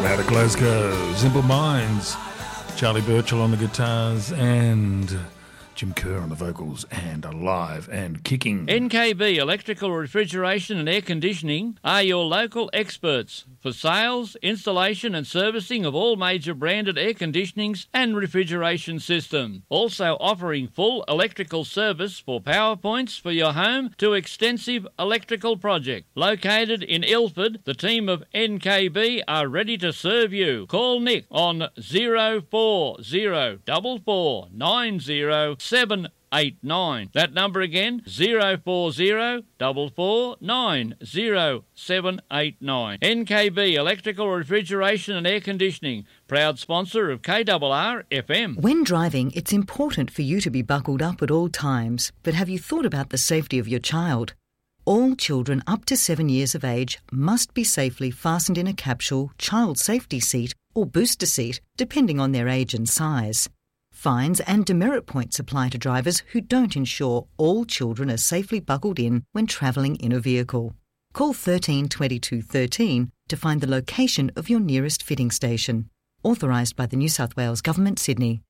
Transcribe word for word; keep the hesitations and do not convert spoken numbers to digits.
out of Glasgow, Simple Minds, Charlie Burchill on the guitars and Jim Kerr on the vocals, and alive and kicking. N K B Electrical Refrigeration and Air Conditioning are your local experts for sales, installation and servicing of all major branded air conditionings and refrigeration systems. Also offering full electrical service for power points for your home to extensive electrical project. Located in Ilford, the team of N K B are ready to serve you. Call Nick on zero four zero four four nine zero seven eight nine. That number again, zero four zero four four nine zero seven eight nine. N K B Electrical Refrigeration and Air Conditioning, proud sponsor of K R R F M. When driving, it's important for you to be buckled up at all times, but have you thought about the safety of your child? All children up to seven years of age must be safely fastened in a capsule, child safety seat or booster seat, depending on their age and size. Fines and demerit points apply to drivers who don't ensure all children are safely buckled in when travelling in a vehicle. Call thirteen twenty-two thirteen to find the location of your nearest fitting station. Authorised by the New South Wales Government, Sydney.